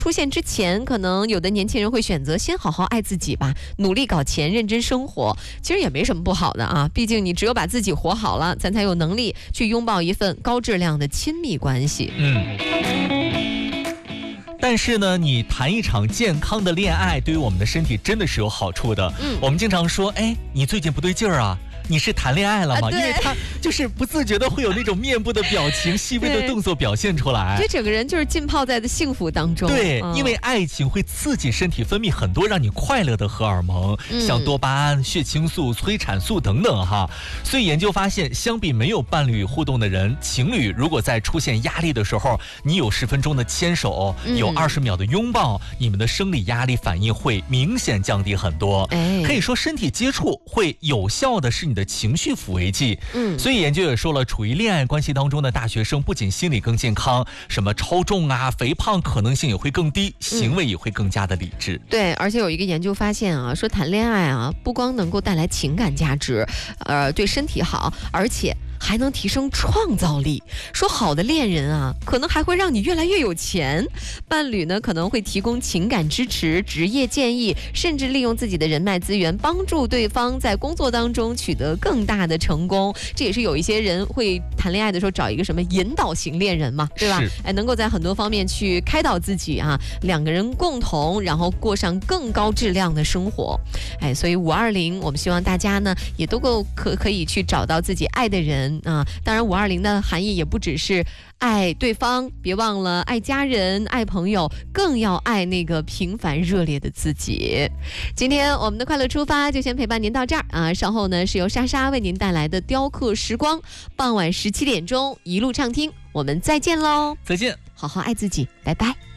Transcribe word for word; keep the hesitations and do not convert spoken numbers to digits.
出现之前，可能有的年轻人会选择先好好爱自己吧，努力搞钱，认真生活，其实也没什么不好的啊。毕竟你只有把自己活好了，咱才有能力去拥抱一份高质量的亲密关系。 嗯。但是呢，你谈一场健康的恋爱，对于我们的身体真的是有好处的。嗯，我们经常说，哎，你最近不对劲儿啊。你是谈恋爱了吗？ 啊、 因为他就是不自觉的会有那种面部的表情、细微的动作表现出来， 这整个人就是浸泡在的幸福当中。 对、 嗯， 因为爱情会刺激身体分泌很多让你快乐的荷尔蒙，嗯、像多巴胺、血清素、催产素等等哈。所以研究发现，相比没有伴侣互动的人，情侣如果在出现压力的时候，你有十分钟的牵手，嗯、有二十秒的拥抱，你们的生理压力反应会明显降低很多。哎，可以说身体接触会有效的是你的情绪抚慰剂。嗯，所以研究也说了，处于恋爱关系当中的大学生不仅心理更健康，什么超重啊、肥胖可能性也会更低，行为也会更加的理智。 嗯、对，而且有一个研究发现啊，说谈恋爱啊，不光能够带来情感价值，呃，对身体好，而且还能提升创造力。说好的恋人啊，可能还会让你越来越有钱。伴侣呢，可能会提供情感支持、职业建议，甚至利用自己的人脉资源，帮助对方在工作当中取得更大的成功。这也是有一些人会谈恋爱的时候找一个什么引导型恋人嘛，对吧？哎，能够在很多方面去开导自己啊，两个人共同，然后过上更高质量的生活。哎，所以五二零，我们希望大家呢，也都够可可以去找到自己爱的人。啊，当然五二零的含义也不只是爱对方，别忘了爱家人、爱朋友，更要爱那个平凡热烈的自己。今天我们的快乐出发就先陪伴您到这儿啊，稍后呢是由莎莎为您带来的雕刻时光，傍晚十七点钟一路畅听，我们再见喽！ 再见， 好好爱自己，拜拜。